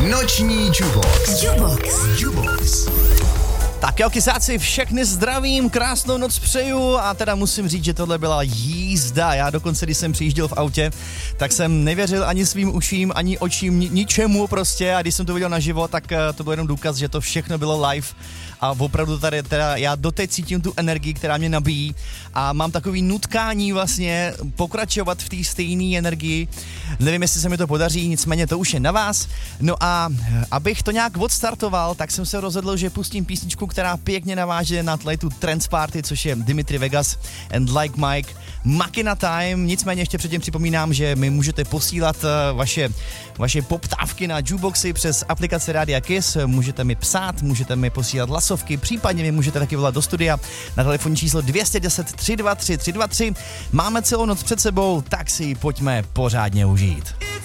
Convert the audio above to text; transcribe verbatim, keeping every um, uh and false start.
Noční Jubox. Jubox. Jubox. Tak jo, kysáci, všechny zdravím, krásnou noc přeju a teda musím říct, že tohle byla jízda. Já dokonce, když jsem přijížděl v autě, tak jsem nevěřil ani svým uším, ani očím, ni- ničemu prostě a když jsem to viděl naživo, tak to byl jenom důkaz, že to všechno bylo live a opravdu tady teda já doteď cítím tu energii, která mě nabíjí a mám takový nutkání vlastně pokračovat v té stejné energii. Nevím, jestli se mi to podaří, nicméně to už je na vás. No a abych to nějak odstartoval, tak jsem se rozhodl, že pustím písničku, která pěkně naváže na tu Trance Party, což je Dimitri Vegas and Like Mike, Makina Time. Nicméně ještě předtím připomínám, že mi můžete posílat vaše, vaše poptávky na Juboxy přes aplikaci Rádia Kiss, můžete mi psát, můžete mi posílat hlasovky, případně mi můžete taky volat do studia na telefonní číslo dvě jedna nula tři dva tři tři dva tři. Máme celou noc před sebou, tak si ji pojďme pořádně užít.